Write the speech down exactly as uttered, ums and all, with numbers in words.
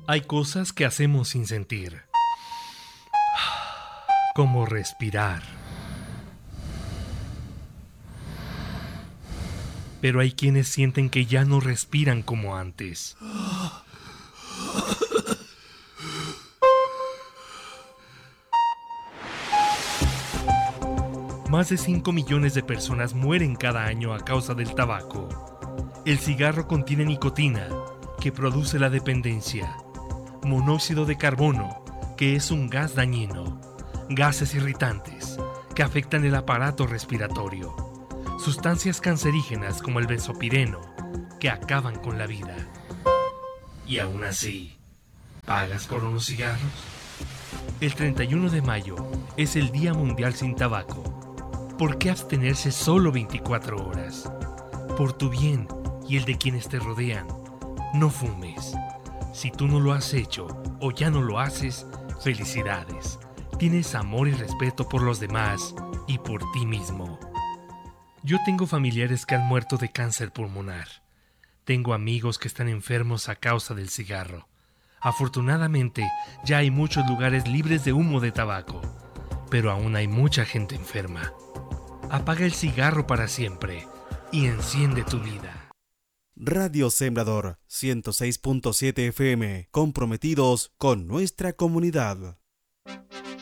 Hay cosas que hacemos sin sentir, como respirar. Pero hay quienes sienten que ya no respiran como antes. Más de cinco millones de personas mueren cada año a causa del tabaco. El cigarro contiene nicotina, que produce la dependencia, monóxido de carbono, que es un gas dañino, gases irritantes, que afectan el aparato respiratorio, sustancias cancerígenas como el benzopireno, que acaban con la vida. Y aún así, ¿pagas por unos cigarros? El treinta y uno de mayo es el Día Mundial sin Tabaco. ¿Por qué abstenerse solo veinticuatro horas? Por tu bien y el de quienes te rodean, no fumes. Si tú no lo has hecho o ya no lo haces, felicidades. Tienes amor y respeto por los demás y por ti mismo. Yo tengo familiares que han muerto de cáncer pulmonar. Tengo amigos que están enfermos a causa del cigarro. Afortunadamente, ya hay muchos lugares libres de humo de tabaco, pero aún hay mucha gente enferma. Apaga el cigarro para siempre y enciende tu vida. Radio Sembrador ciento seis punto siete F M, comprometidos con nuestra comunidad.